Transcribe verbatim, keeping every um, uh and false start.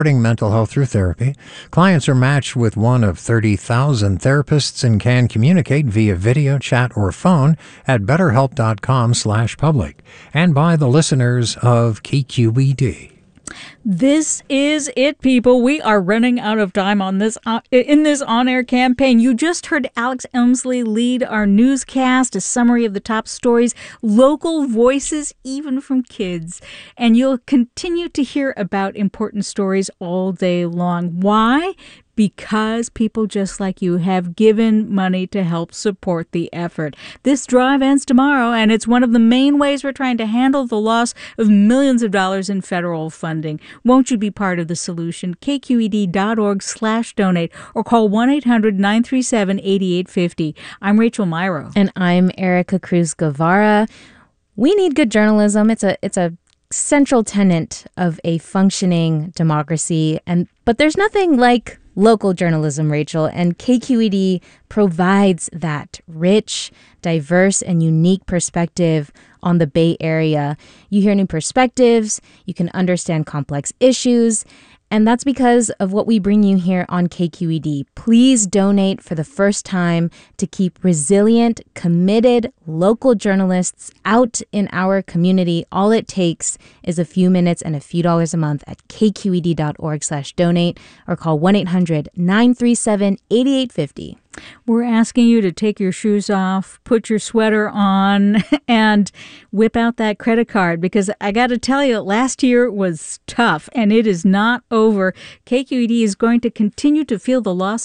Supporting mental health through therapy. Clients are matched with one of thirty thousand therapists and can communicate via video, chat, or phone at betterhelp.com slash public and by the listeners of K Q E D. This is it, people. We are running out of time on this uh, in this on-air campaign. You just heard Alex Elmsley lead our newscast, a summary of the top stories, local voices, even from kids. And you'll continue to hear about important stories all day long. Why? Because people just like you have given money to help support the effort. This drive ends tomorrow, and it's one of the main ways we're trying to handle the loss of millions of dollars in federal funding. Won't you be part of the solution? K Q E D dot org slash donate or call one eight hundred nine three seven eight eight five zero. I'm Rachel Myrow. And I'm Erica Cruz Guevara. We need good journalism. It's a it's a central tenet of a functioning democracy. And but there's nothing like local journalism, Rachel, and K Q E D provides that rich, diverse, and unique perspective on the Bay Area. You hear new perspectives, you can understand complex issues, and that's because of what we bring you here on K Q E D. Please donate for the first time to keep resilient, committed local journalists out in our community. All it takes is a few minutes and a few dollars a month at K Q E D dot org slash donate or call one eight hundred nine three seven eight eight five zero. We're asking you to take your shoes off, put your sweater on, and whip out that credit card, because I got to tell you, last year was tough, and it is not over. K Q E D is going to continue to feel the loss